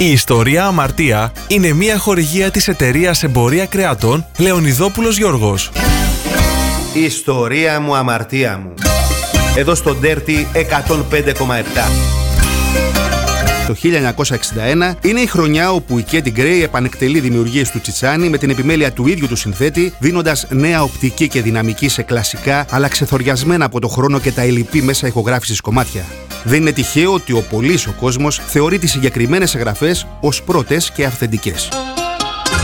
Η ιστορία Αμαρτία είναι μια χορηγία της εταιρείας εμπορία κρεατών Λεωνιδόπουλος Γιώργος. Η ιστορία μου, αμαρτία μου. Εδώ στο Dirty 105,7. Το 1961 είναι η χρονιά όπου η Katy Gray επανεκτελεί δημιουργίες του Τσιτσάνι με την επιμέλεια του ίδιου του συνθέτη, δίνοντας νέα οπτική και δυναμική σε κλασικά αλλά ξεθοριασμένα από το χρόνο και τα ελλειπή μέσα ηχογράφησης κομμάτια. Δεν είναι τυχαίο ότι ο πολύς ο κόσμος θεωρεί τις συγκεκριμένες εγγραφές ως πρώτες και αυθεντικές.